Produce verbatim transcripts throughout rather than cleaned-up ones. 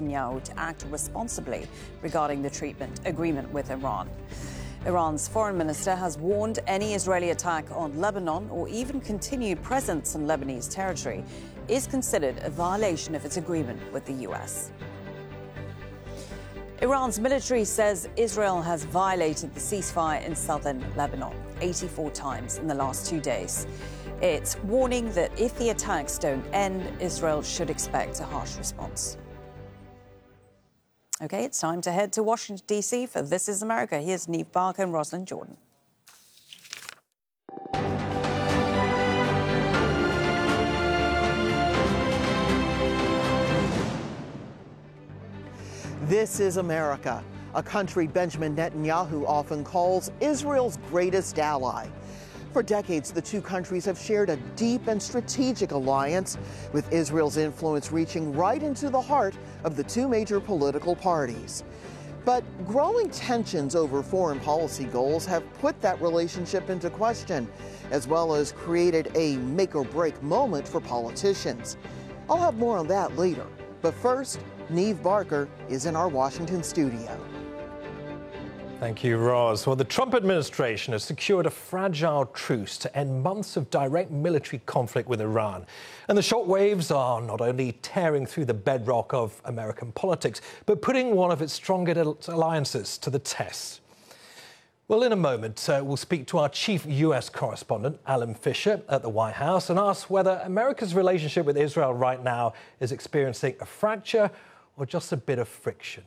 Netanyahu to act responsibly regarding the treatment agreement with Iran. Iran's foreign minister has warned any Israeli attack on Lebanon or even continued presence in Lebanese territory is considered a violation of its agreement with the U S. Iran's military says Israel has violated the ceasefire in southern Lebanon eighty-four times in the last two days. It's warning that if the attacks don't end, Israel should expect a harsh response. OK, it's time to head to Washington, D C for This Is America. Here's Neve Barker and Rosalind Jordan. This is America, a country Benjamin Netanyahu often calls Israel's greatest ally. For decades, the two countries have shared a deep and strategic alliance, with Israel's influence reaching right into the heart of the two major political parties. But growing tensions over foreign policy goals have put that relationship into question, as well as created a make-or-break moment for politicians. I'll have more on that later. But first, Neve Barker is in our Washington studio. Thank you, Roz. Well, the Trump administration has secured a fragile truce to end months of direct military conflict with Iran. And the shockwaves are not only tearing through the bedrock of American politics, but putting one of its strongest alliances to the test. Well, in a moment, uh, we'll speak to our chief U S correspondent, Alan Fisher, at the White House and ask whether America's relationship with Israel right now is experiencing a fracture or just a bit of friction.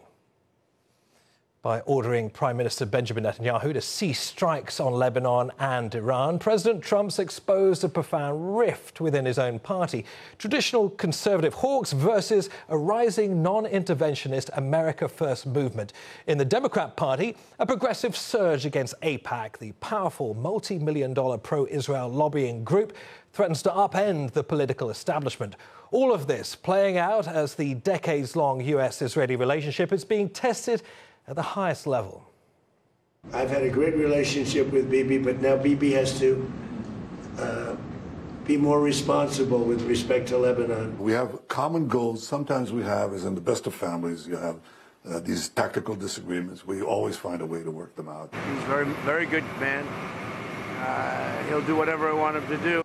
By ordering Prime Minister Benjamin Netanyahu to cease strikes on Lebanon and Iran, President Trump's exposed a profound rift within his own party. Traditional conservative hawks versus a rising non-interventionist America First movement. In the Democrat Party, a progressive surge against AIPAC, the powerful multi-million dollar pro-Israel lobbying group, threatens to upend the political establishment. All of this playing out as the decades-long U S-Israeli relationship is being tested at the highest level. I've had a great relationship with Bibi, but now Bibi has to uh, be more responsible with respect to Lebanon. We have common goals. Sometimes we have, as in the best of families, you have uh, these tactical disagreements. We always find a way to work them out. He's a very, very good man. Uh, he'll do whatever I want him to do.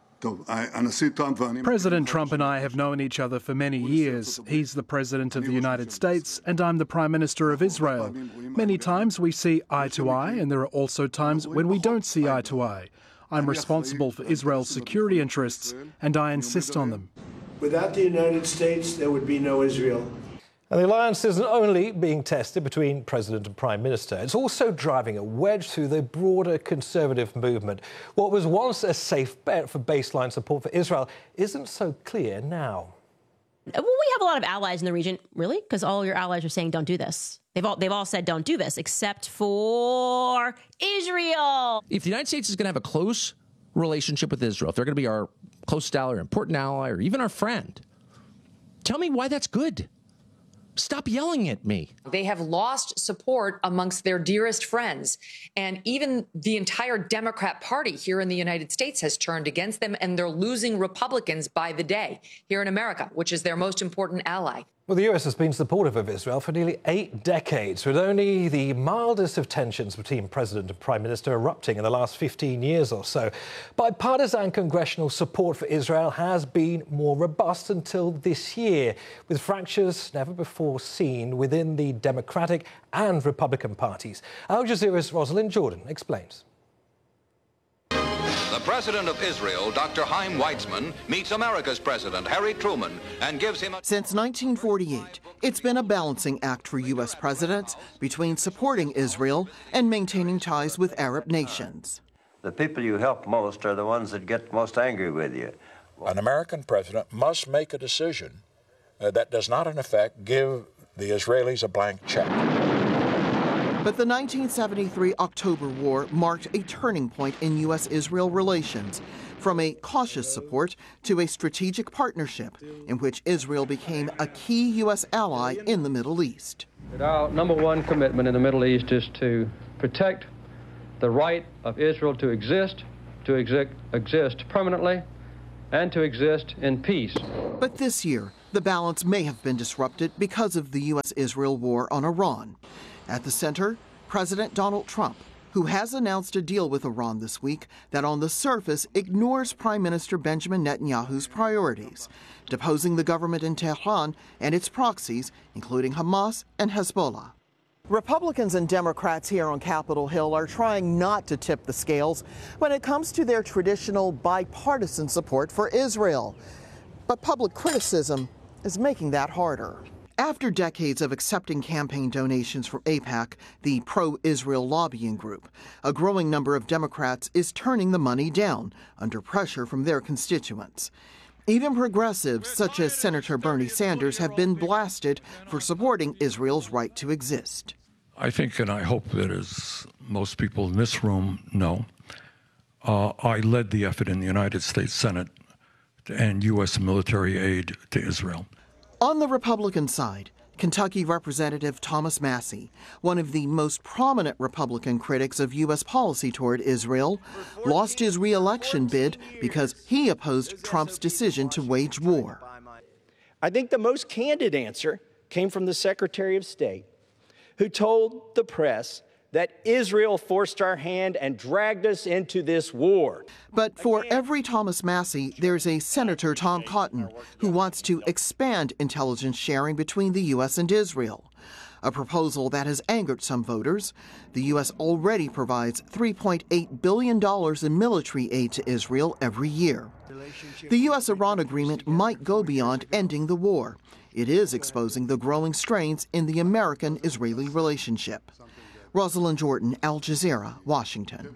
President Trump and I have known each other for many years. He's the President of the United States, and I'm the Prime Minister of Israel. Many times we see eye to eye, and there are also times when we don't see eye to eye. I'm responsible for Israel's security interests, and I insist on them. Without the United States, there would be no Israel. And the alliance isn't only being tested between President and Prime Minister, it's also driving a wedge through the broader conservative movement. What was once a safe bet for baseline support for Israel isn't so clear now. Well, we have a lot of allies in the region, really, because all your allies are saying don't do this. They've all, they've all said don't do this, except for Israel. If the United States is going to have a close relationship with Israel, if they're going to be our close ally or important ally or even our friend, tell me why that's good. Stop yelling at me. They have lost support amongst their dearest friends. And even the entire Democrat Party here in the United States has turned against them, and they're losing Republicans by the day here in America, which is their most important ally. Well, the U S has been supportive of Israel for nearly eight decades, with only the mildest of tensions between President and Prime Minister erupting in the last fifteen years or so. Bipartisan congressional support for Israel has been more robust until this year, with fractures never before seen within the Democratic and Republican parties. Al Jazeera's Rosalind Jordan explains. The President of Israel, Doctor Chaim Weizmann, meets America's President, Harry Truman, and gives him a... Since nineteen forty-eight, it's been a balancing act for U S presidents between supporting Israel and maintaining ties with Arab nations. The people you help most are the ones that get most angry with you. An American president must make a decision uh, that does not, in effect, give the Israelis a blank check. But the nineteen seventy-three October War marked a turning point in U S Israel relations, from a cautious support to a strategic partnership in which Israel became a key U S ally in the Middle East. Our number one commitment in the Middle East is to protect the right of Israel to exist, to exi- exist permanently, and to exist in peace. But this year, The balance may have been disrupted because of the U S Israel war on Iran. At the center, President Donald Trump, who has announced a deal with Iran this week that on the surface ignores Prime Minister Benjamin Netanyahu's priorities, deposing the government in Tehran and its proxies, including Hamas and Hezbollah. Republicans and Democrats here on Capitol Hill are trying not to tip the scales when it comes to their traditional bipartisan support for Israel. But public criticism is making that harder. After decades of accepting campaign donations from AIPAC, the pro-Israel lobbying group, a growing number of Democrats is turning the money down under pressure from their constituents. Even progressives, such as Senator Bernie Sanders, have been blasted for supporting Israel's right to exist. I think, and I hope that as most people in this room know, uh, I led the effort in the United States Senate to end U S military aid to Israel. On the Republican side, Kentucky Representative Thomas Massie, one of the most prominent Republican critics of U S policy toward Israel, lost his re-election bid because he opposed Trump's decision to wage war. I think the most candid answer came from the Secretary of State, who told the press that Israel forced our hand and dragged us into this war. But for every Thomas Massie, there's a Senator Tom Cotton who wants to expand intelligence sharing between the U S and Israel, a proposal that has angered some voters. The U S already provides three point eight billion dollars in military aid to Israel every year. The U S Iran agreement might go beyond ending the war. It is exposing the growing strains in the American-Israeli relationship. Rosalind Jordan, Al Jazeera, Washington.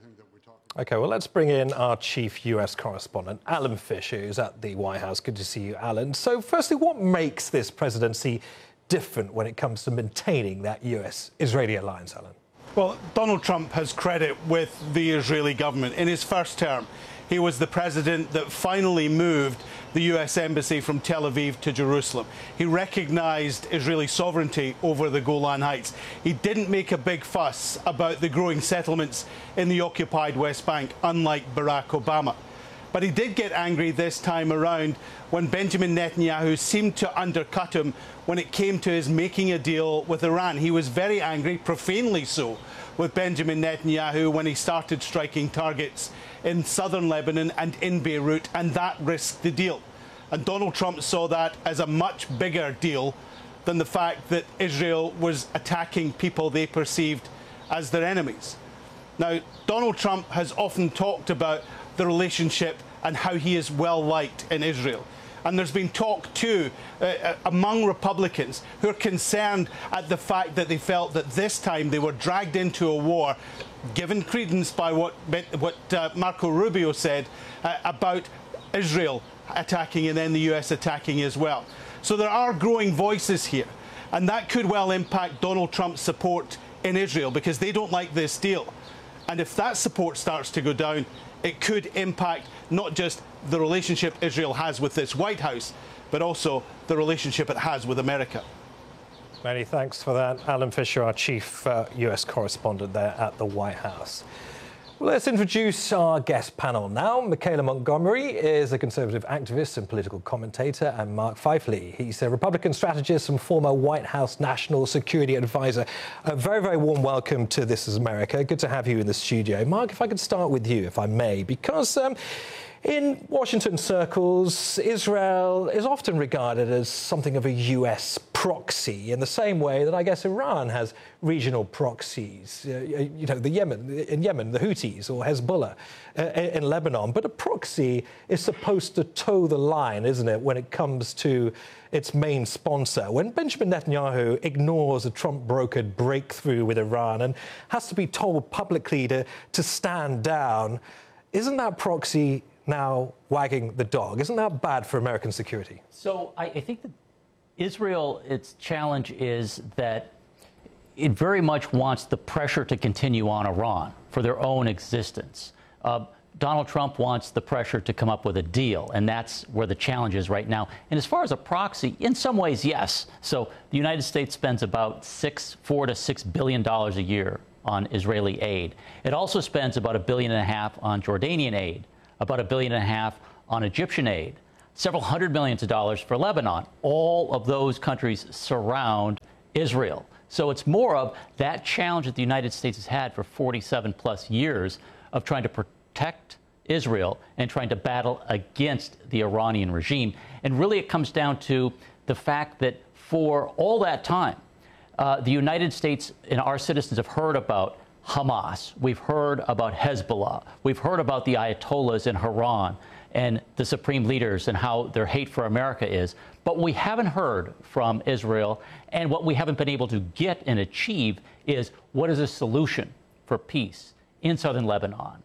OK, well, let's bring in our chief U S correspondent, Alan Fisher, who's at the White House. Good to see you, Alan. So firstly, what makes this presidency different when it comes to maintaining that U S-Israeli alliance, Alan? Well, Donald Trump has credit with the Israeli government. In his first term, he was the president that finally moved the U S embassy from Tel Aviv to Jerusalem. He recognized Israeli sovereignty over the Golan Heights. He didn't make a big fuss about the growing settlements in the occupied West Bank, unlike Barack Obama. But he did get angry this time around when Benjamin Netanyahu seemed to undercut him when it came to his making a deal with Iran. He was very angry, profanely so, with Benjamin Netanyahu when he started striking targets in southern Lebanon and in Beirut, and that risked the deal. And Donald Trump saw that as a much bigger deal than the fact that Israel was attacking people they perceived as their enemies. Now, Donald Trump has often talked about the relationship and how he is well liked in Israel. And there's been talk, too, uh, among Republicans who are concerned at the fact that they felt that this time they were dragged into a war, given credence by what, what uh, Marco Rubio said uh, about Israel attacking and then the U S attacking as well. So there are growing voices here, and that could well impact Donald Trump's support in Israel because they don't like this deal. And if that support starts to go down, it could impact not just the relationship Israel has with this White House, but also the relationship it has with America. Many thanks for that. Alan Fisher, our chief uh, U S correspondent there at the White House. Well, let's introduce our guest panel now. Michaela Montgomery is a conservative activist and political commentator, and Mark Feifley. He's a Republican strategist and former White House National Security Advisor. A very, very warm welcome to This Is America. Good to have you in the studio. Mark, if I could start with you, if I may, because um, in Washington circles, Israel is often regarded as something of a U S proxy in the same way that I guess Iran has regional proxies. Uh, you know, the Yemen, in Yemen, the Houthis or Hezbollah uh, in Lebanon. But a proxy is supposed to toe the line, isn't it, when it comes to its main sponsor? When Benjamin Netanyahu ignores a Trump-brokered breakthrough with Iran and has to be told publicly to, to stand down, isn't that proxy now wagging the dog? Isn't that bad for American security? So I, I think that Israel, its challenge is that it very much wants the pressure to continue on Iran for their own existence. Uh, Donald Trump wants the pressure to come up with a deal, and that's where the challenge is right now. And as far as a proxy, in some ways, yes. So the United States spends about six, four to six billion dollars a year on Israeli aid. It also spends about a billion and a half on Jordanian aid, about a billion and a half on Egyptian aid. several hundred millions of dollars for Lebanon. All of those countries surround Israel. So it's more of that challenge that the United States has had for forty-seven plus years of trying to protect Israel and trying to battle against the Iranian regime. And really it comes down to the fact that for all that time, uh, the United States and our citizens have heard about Hamas. We've heard about Hezbollah. We've heard about the Ayatollahs in Iran and the supreme leaders and how their hate for America is. But we haven't heard from Israel, and what we haven't been able to get and achieve is what is a solution for peace in southern Lebanon,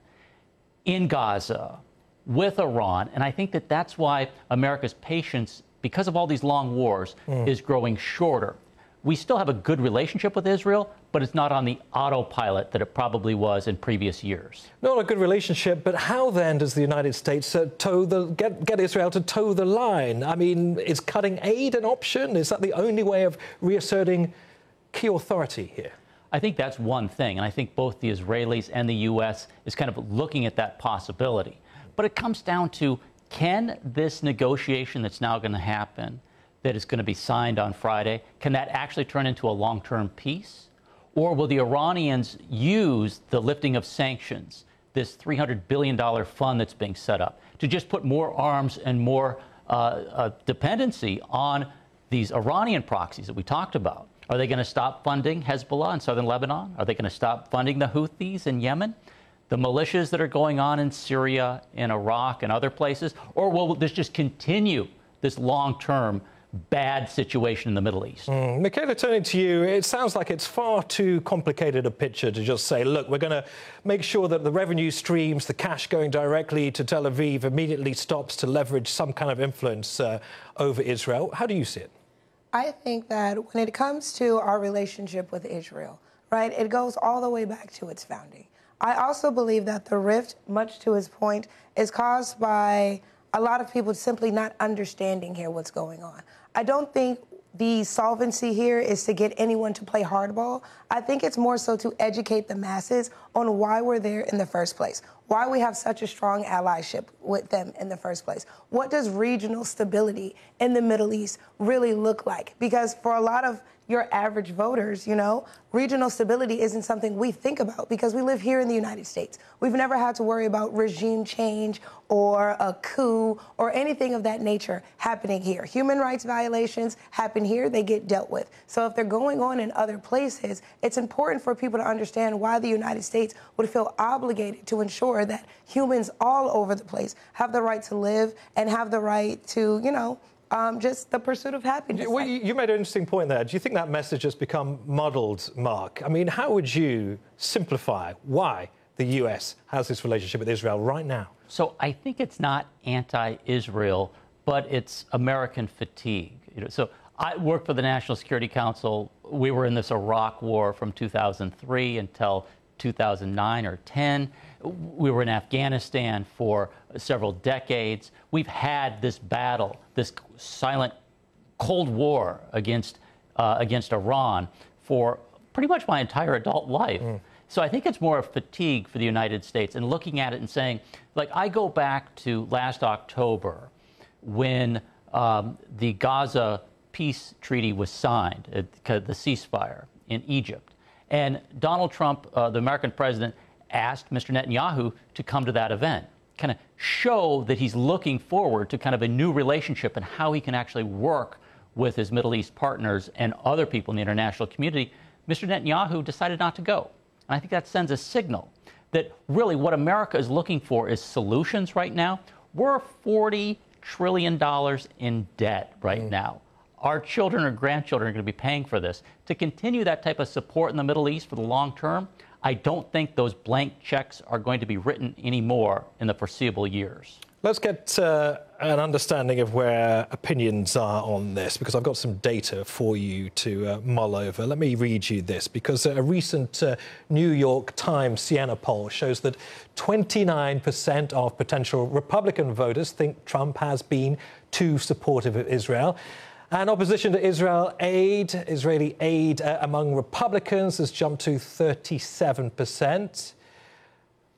in Gaza, with Iran. And I think that that's why America's patience, because of all these long wars, mm. is growing shorter. We still have a good relationship with Israel, but it's not on the autopilot that it probably was in previous years. Not a good relationship, but how then does the United States uh, toe the, get, get Israel to toe the line? I mean, is cutting aid an option? Is that the only way of reasserting key authority here? I think that's one thing, and I think both the Israelis and the U S is kind of looking at that possibility. But it comes down to, can this negotiation that's now going to happen, that is going to be signed on Friday, can that actually turn into a long-term peace? Or will the Iranians use the lifting of sanctions, this three hundred billion dollars fund that's being set up, to just put more arms and more uh, uh, dependency on these Iranian proxies that we talked about? Are they going to stop funding Hezbollah in southern Lebanon? Are they going to stop funding the Houthis in Yemen? The militias that are going on in Syria, in Iraq, and other places? Or will this just continue this long-term bad situation in the Middle East? Mm. Michaela, turning to you, it sounds like it's far too complicated a picture to just say, look, we're going to make sure that the revenue streams, the cash going directly to Tel Aviv immediately stops to leverage some kind of influence uh, over Israel. How do you see it? I think that when it comes to our relationship with Israel, right, it goes all the way back to its founding. I also believe that the rift, much to his point, is caused by a lot of people simply not understanding here what's going on. I don't think the solvency here is to get anyone to play hardball. I think it's more so to educate the masses on why we're there in the first place, why we have such a strong allyship with them in the first place. What does regional stability in the Middle East really look like? Because for a lot of your average voters, you know, regional stability isn't something we think about because we live here in the United States. We've never had to worry about regime change or a coup or anything of that nature happening here. Human rights violations happen here, they get dealt with. So if they're going on in other places, it's important for people to understand why the United States would feel obligated to ensure that humans all over the place have the right to live and have the right to, you know, Um, just the pursuit of happiness. Well, you, you made an interesting point there. Do you think that message has become muddled, Mark? I mean, how would you simplify why the U S has this relationship with Israel right now? So I think it's not anti-Israel, but it's American fatigue. You know, so I worked for the National Security Council. We were in this Iraq war from two thousand three until two thousand nine or ten. We were in Afghanistan for several decades. We've had this battle, this silent Cold War against uh, against Iran for pretty much my entire adult life. Mm. So I think it's more of fatigue for the United States and looking at it and saying, like, I go back to last October when um, the Gaza peace treaty was signed, uh, the ceasefire in Egypt. And Donald Trump, uh, the American president, asked Mister Netanyahu to come to that event, kind of show that he's looking forward to kind of a new relationship and how he can actually work with his Middle East partners and other people in the international community. Mister Netanyahu decided not to go. And I think that sends a signal that really what America is looking for is solutions right now. We're forty trillion dollars in debt right mm. now. Our children or grandchildren are going to be paying for this. To continue that type of support in the Middle East for the long term, I don't think those blank checks are going to be written anymore in the foreseeable years. Let's get uh, an understanding of where opinions are on this, because I've got some data for you to uh, mull over. Let me read you this, because a recent uh, New York Times Siena poll shows that twenty-nine percent of potential Republican voters think Trump has been too supportive of Israel. And opposition to Israel aid, Israeli aid uh, among Republicans has jumped to thirty-seven percent.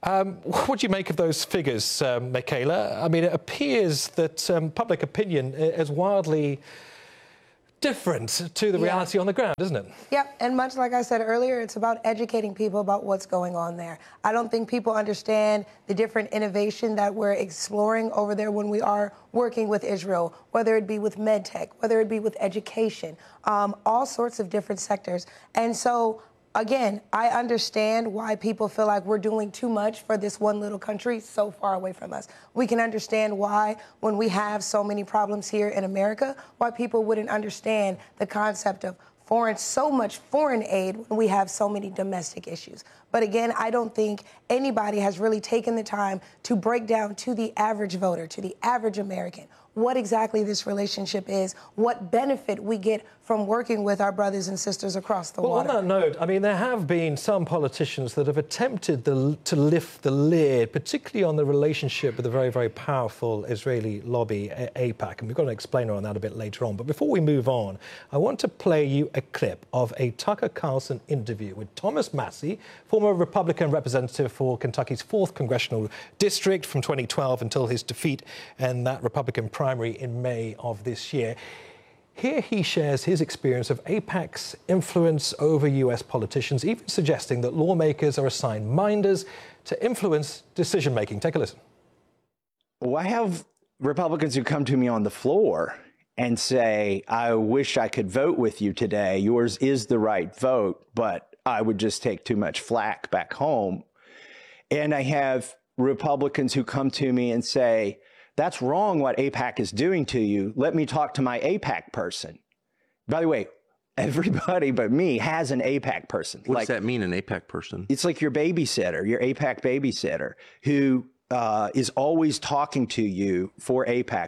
Um, what do you make of those figures, um, Michaela? I mean, it appears that um, public opinion is wildly different to the reality yeah. on the ground, isn't it? Yep, and much like I said earlier, it's about educating people about what's going on there. I don't think people understand the different innovation that we're exploring over there when we are working with Israel, whether it be with medtech, whether it be with education, um, all sorts of different sectors. And so, again, I understand why people feel like we're doing too much for this one little country so far away from us. We can understand why, when we have so many problems here in America, why people wouldn't understand the concept of foreign, so much foreign aid when we have so many domestic issues. But again, I don't think anybody has really taken the time to break down to the average voter, to the average American, what exactly this relationship is, what benefit we get from working with our brothers and sisters across the well, water. On that note, I mean, there have been some politicians that have attempted the, to lift the lid, particularly on the relationship with the very, very powerful Israeli lobby, AIPAC, and we've got an explainer on that a bit later on. But before we move on, I want to play you a clip of a Tucker Carlson interview with Thomas Massie, former Republican representative for Kentucky's fourth Congressional District from twenty twelve until his defeat in that Republican primary in May of this year. Here he shares his experience of AIPAC's influence over U S politicians, even suggesting that lawmakers are assigned minders to influence decision-making. Take a listen. Well, I have Republicans who come to me on the floor and say, I wish I could vote with you today. Yours is the right vote, but I would just take too much flack back home. And I have Republicans who come to me and say, that's wrong what AIPAC is doing to you. Let me talk to my AIPAC person. By the way, everybody but me has an AIPAC person. What like, does that mean, an AIPAC person? It's like your babysitter, your AIPAC babysitter, who uh, is always talking to you for AIPAC.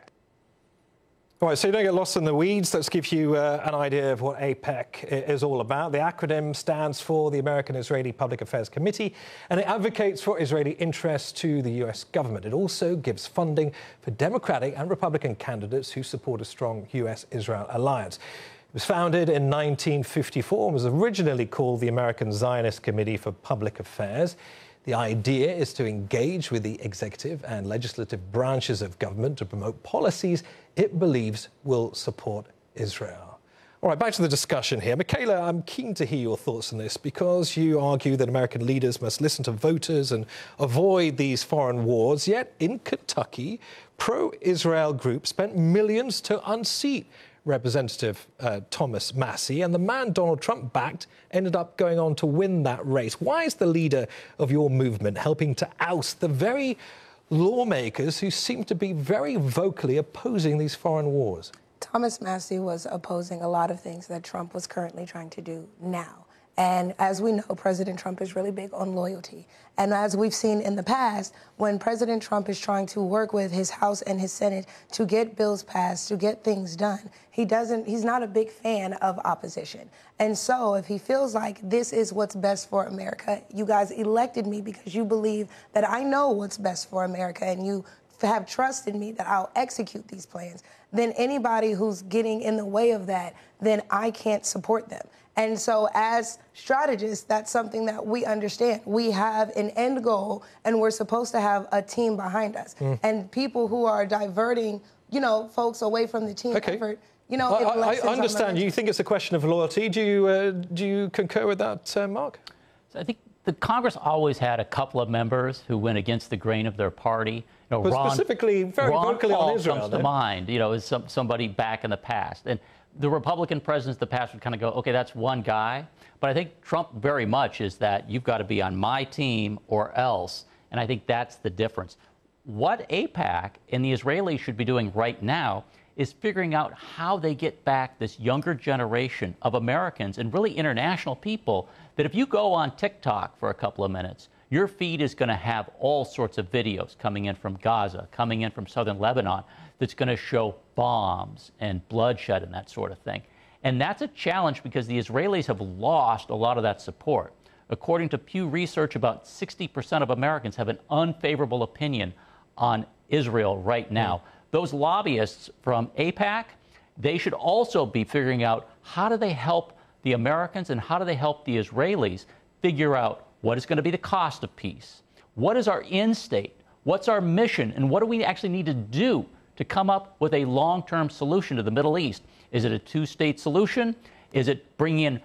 All right, so you don't get lost in the weeds. Let's give you uh, an idea of what AIPAC is all about. The acronym stands for the American-Israeli Public Affairs Committee, and it advocates for Israeli interests to the U S government. It also gives funding for Democratic and Republican candidates who support a strong U S Israel alliance. It was founded in nineteen fifty-four and was originally called the American Zionist Committee for Public Affairs. The idea is to engage with the executive and legislative branches of government to promote policies it believes will support Israel. All right, back to the discussion here. Michaela, I'm keen to hear your thoughts on this because you argue that American leaders must listen to voters and avoid these foreign wars. Yet in Kentucky, pro-Israel groups spent millions to unseat Representative uh, Thomas Massie, and the man Donald Trump backed ended up going on to win that race. Why is the leader of your movement helping to oust the very lawmakers who seem to be very vocally opposing these foreign wars? Thomas Massie was opposing a lot of things that Trump was currently trying to do now. And as we know, President Trump is really big on loyalty. And as we've seen in the past, when President Trump is trying to work with his House and his Senate to get bills passed, to get things done, he doesn't, he's not a big fan of opposition. And so if he feels like this is what's best for America, you guys elected me because you believe that I know what's best for America and you have trust in me that I'll execute these plans, then anybody who's getting in the way of that, then I can't support them. And so as strategists, that's something that we understand. We have an end goal, and we're supposed to have a team behind us. Mm. And people who are diverting, you know, folks away from the team okay. effort, you know, I, it I understand. You think it's a question of loyalty. Do you, uh, do you concur with that, uh, Mark? So I think the Congress always had a couple of members who went against the grain of their party. You know, but Ron, specifically, very Ron vocally Paul on Israel. comes then. to mind, you know, as some, somebody back in the past. And the Republican presidents of the past would kind of go, okay, that's one guy. But I think Trump very much is that you've got to be on my team or else. And I think that's the difference. What AIPAC and the Israelis should be doing right now is figuring out how they get back this younger generation of Americans and really international people that if you go on TikTok for a couple of minutes, your feed is going to have all sorts of videos coming in from Gaza, coming in from southern Lebanon, that's going to show bombs and bloodshed and that sort of thing. And that's a challenge because the Israelis have lost a lot of that support. According to Pew Research, about sixty percent of Americans have an unfavorable opinion on Israel right now. Mm. Those lobbyists from AIPAC, they should also be figuring out how do they help the Americans and how do they help the Israelis figure out what is going to be the cost of peace? What is our end state? What's our mission? And what do we actually need to do to come up with a long-term solution to the Middle East? Is it a two-state solution? Is it bringing in